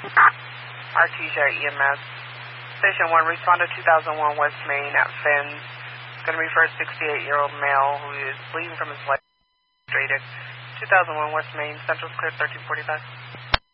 Artesia EMS. Station 1, respond to 2001 West Main at Finn's. It's going to be for a 68-year-old male who is bleeding from his leg. 2001 West Main, Central Square, 1345.